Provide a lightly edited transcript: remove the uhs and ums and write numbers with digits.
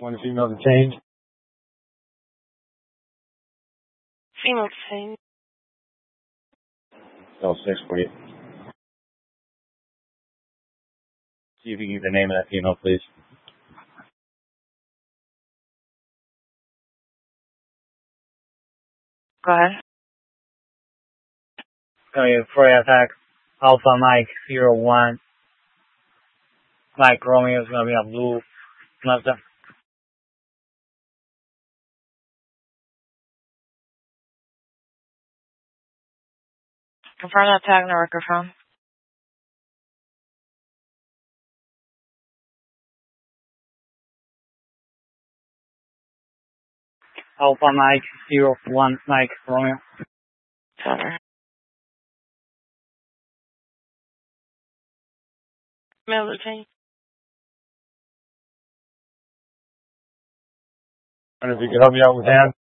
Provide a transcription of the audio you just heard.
One female detained. Female detained. Cell 6 for you. See if you can get the name of that female, please. Go ahead. For attack, Alpha Mike 01. Mike Romeo is going to be a blue Mazda. Confirm that tag in the record phone. Alpha Mike 01 Mike Romeo. Sorry. Male detained. I wonder if you could help me out with that.